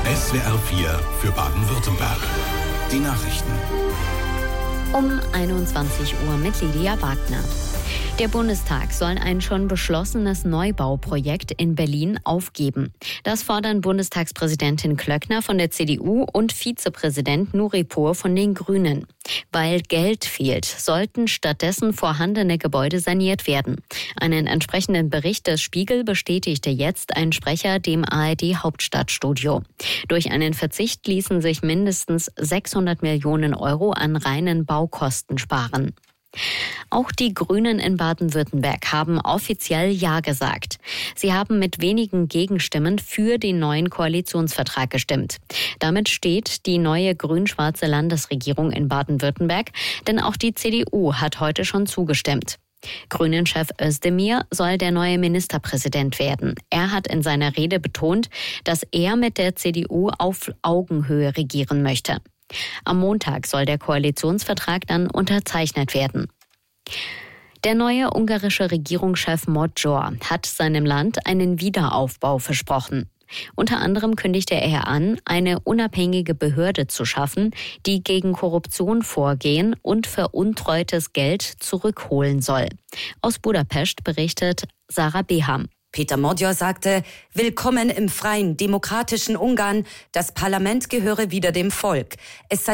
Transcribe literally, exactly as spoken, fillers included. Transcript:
S W R vier für Baden-Württemberg. Die Nachrichten. Um einundzwanzig Uhr mit Lydia Wagner. Der Bundestag soll ein schon beschlossenes Neubauprojekt in Berlin aufgeben. Das fordern Bundestagspräsidentin Klöckner von der C D U und Vizepräsident Nuripur von den Grünen. Weil Geld fehlt, sollten stattdessen vorhandene Gebäude saniert werden. Einen entsprechenden Bericht des Spiegel bestätigte jetzt ein Sprecher dem A R D-Hauptstadtstudio. Durch einen Verzicht ließen sich mindestens sechshundert Millionen Euro an reinen Baukosten sparen. Auch die Grünen in Baden-Württemberg haben offiziell Ja gesagt. Sie haben mit wenigen Gegenstimmen für den neuen Koalitionsvertrag gestimmt. Damit steht die neue grün-schwarze Landesregierung in Baden-Württemberg, denn auch die C D U hat heute schon zugestimmt. Grünen-Chef Özdemir soll der neue Ministerpräsident werden. Er hat in seiner Rede betont, dass er mit der C D U auf Augenhöhe regieren möchte. Am Montag soll der Koalitionsvertrag dann unterzeichnet werden. Der neue ungarische Regierungschef Magyar hat seinem Land einen Wiederaufbau versprochen. Unter anderem kündigte er an, eine unabhängige Behörde zu schaffen, die gegen Korruption vorgehen und veruntreutes Geld zurückholen soll. Aus Budapest berichtet Sarah Beham. Peter Magyar sagte, willkommen im freien, demokratischen Ungarn. Das Parlament gehöre wieder dem Volk. Es sei